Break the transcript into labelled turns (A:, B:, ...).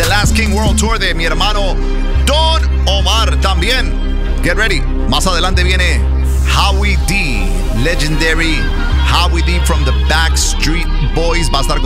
A: The Last King World Tour de mi hermano Don Omar también. Get ready. Más adelante viene Howie D, legendary Howie D from the Backstreet Boys. Va a estar